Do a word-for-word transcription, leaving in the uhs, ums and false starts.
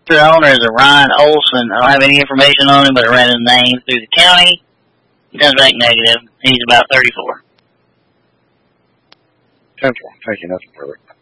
The owner is a Ryan Olson. I don't have any information on him, but I ran his name through the county. He comes back negative. He's about thirty-four. ten four. Thank you. Nothing further.